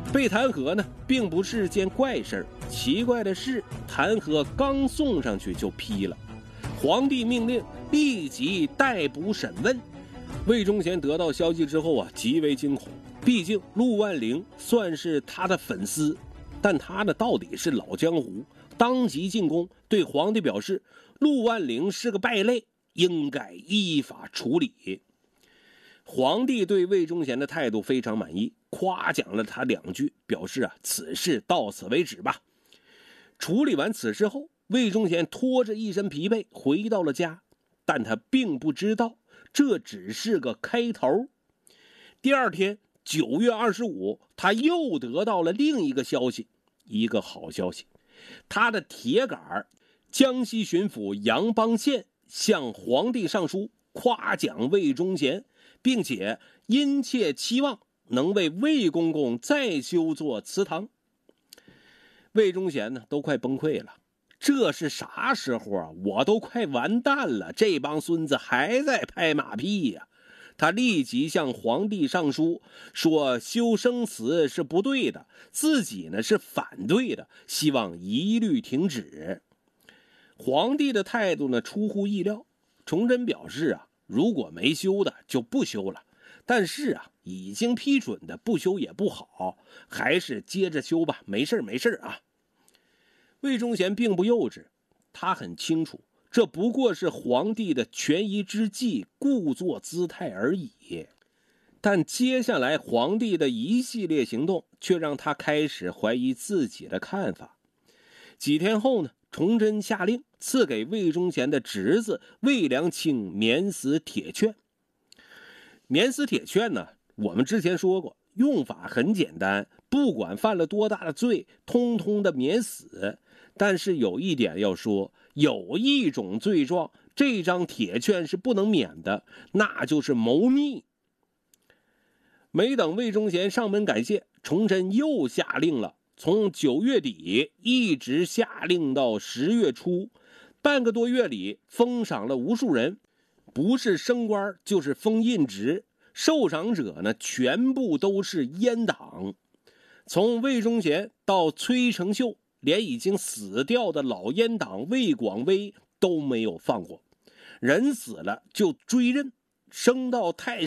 被弹劾呢，并不是件怪事儿。奇怪的是，弹劾刚送上去就批了，皇帝命令立即逮捕审问。魏忠贤得到消息之后啊，极为惊恐。毕竟陆万灵算是他的粉丝，但他呢到底是老江湖，当即进宫对皇帝表示，陆万灵是个败类，应该依法处理。皇帝对魏忠贤的态度非常满意，夸奖了他2句，表示啊，此事到此为止吧。处理完此事后，魏忠贤拖着一身疲惫回到了家，但他并不知道这只是个开头。第二天9月25，他又得到了另一个消息，一个好消息。他的铁杆江西巡抚杨邦宪向皇帝上书，夸奖魏忠贤，并且殷切期望能为魏公公再修座祠堂。魏忠贤呢都快崩溃了，这是啥时候啊？我都快完蛋了，这帮孙子还在拍马屁呀！他立即向皇帝上书，说修生祠是不对的，自己呢是反对的，希望一律停止。皇帝的态度呢出乎意料，崇祯表示啊，如果没修的就不修了，但是啊，已经批准的不修也不好，还是接着修吧，没事没事啊。魏忠贤并不幼稚，他很清楚这不过是皇帝的权宜之计，故作姿态而已。但接下来皇帝的一系列行动却让他开始怀疑自己的看法。几天后呢，崇祯下令赐给魏忠贤的侄子魏良卿免死铁券。免死铁券呢，我们之前说过，用法很简单，不管犯了多大的罪，通通的免死。但是有一点要说，有一种罪状，这张铁券是不能免的，那就是谋逆。没等魏忠贤上门感谢，崇祯又下令了，从9月底一直下令到10月初，半个多月里封赏了无数人，不是升官就是封印职，受赏者呢全部都是阉党。从魏忠贤到崔成秀，连已经死掉的老阉党魏广微都没有放过，人死了就追认，升到太